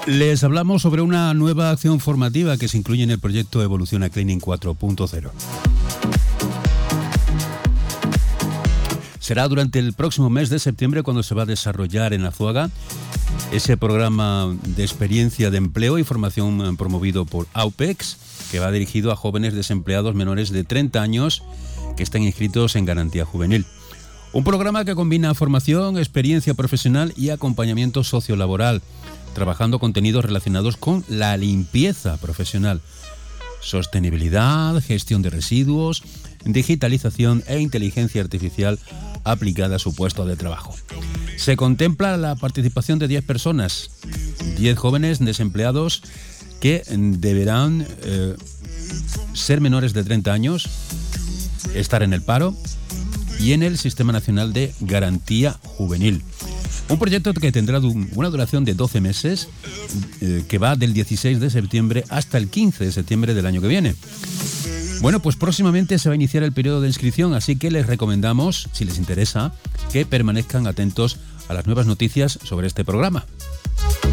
Les hablamos sobre una nueva acción formativa que se incluye en el proyecto Evoluciona Cleaning 4.0. Será durante el próximo mes de septiembre cuando se va a desarrollar en Azuaga ese programa de experiencia de empleo y formación promovido por AUPEX, que va dirigido a jóvenes desempleados menores de 30 años que están inscritos en Garantía Juvenil. Un programa que combina formación, experiencia profesional y acompañamiento sociolaboral, trabajando contenidos relacionados con la limpieza profesional, sostenibilidad, gestión de residuos, digitalización e inteligencia artificial aplicada a su puesto de trabajo. Se contempla la participación de 10 personas, 10 jóvenes desempleados que deberán ser menores de 30 años, estar en el paro y en el Sistema Nacional de Garantía Juvenil. Un proyecto que tendrá una duración de 12 meses, que va del 16 de septiembre hasta el 15 de septiembre del año que viene. Bueno, pues próximamente se va a iniciar el periodo de inscripción, así que les recomendamos, si les interesa, que permanezcan atentos a las nuevas noticias sobre este programa.